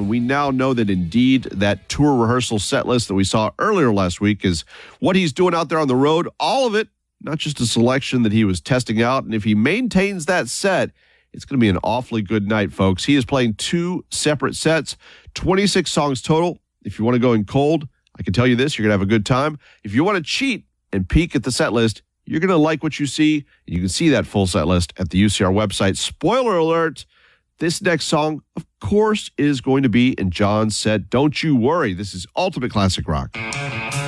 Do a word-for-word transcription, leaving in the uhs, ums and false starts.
and we now know that indeed that tour rehearsal set list that we saw earlier last week is what he's doing out there on the road. All of it, not just a selection that he was testing out. And if he maintains that set, it's going to be an awfully good night, folks. He is playing two separate sets, twenty-six songs total. If you want to go in cold, I can tell you this, you're going to have a good time. If you want to cheat and peek at the set list, you're going to like what you see. You can see that full set list at the U C R website. Spoiler alert, this next song, of course, is going to be in John's set. Don't you worry. This is Ultimate Classic Rock.